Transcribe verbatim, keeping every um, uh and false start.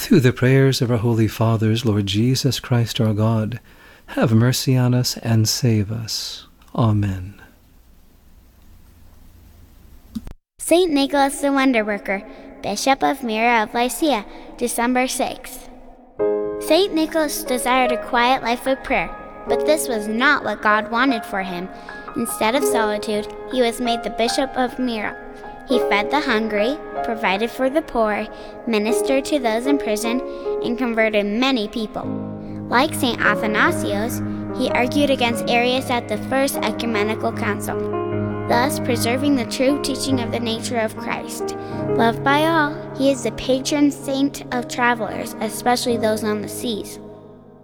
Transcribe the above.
Through the prayers of our Holy Fathers, Lord Jesus Christ our God, have mercy on us and save us. Amen. Saint Nicholas the Wonder Worker, Bishop of Myra of Lycia, December sixth. Saint Nicholas desired a quiet life of prayer, but this was not what God wanted for him. Instead of solitude, he was made the Bishop of Myra. He fed the hungry, provided for the poor, ministered to those in prison, and converted many people. Like Saint Athanasius, he argued against Arius at the First Ecumenical Council, thus preserving the true teaching of the nature of Christ. Loved by all, he is the patron saint of travelers, especially those on the seas.